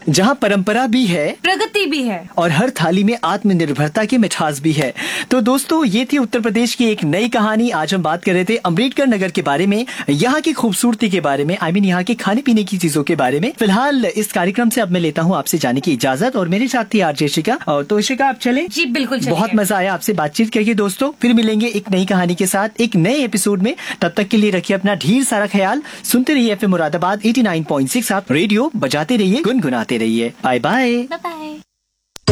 जहाँ परंपरा भी है, प्रगति भी है और हर थाली में आत्मनिर्भरता की मिठास भी है। तो दोस्तों, ये थी उत्तर प्रदेश की एक नई कहानी। आज हम बात कर रहे थे अम्बेडकर नगर के बारे में, यहाँ की खूबसूरती के बारे में, यहाँ के खाने पीने की चीजों के बारे में। फिलहाल इस कार्यक्रम से अब मैं लेता हूँ आपसे जाने की इजाजत, और मेरे साथ थी आरजे शिखा। और तो शिखा, आप चले? जी बिल्कुल चलिए। बहुत मजा आया आपसे बातचीत करके दोस्तों। फिर मिलेंगे एक नई कहानी के साथ एक नए एपिसोड में। तब तक के लिए रखिए अपना ढेर सारा ख्याल। सुनते रहिए FM मुरादाबाद 89.6। आप रेडियो बजाते रहिए, गुनगुनाते रहिए। Bye bye.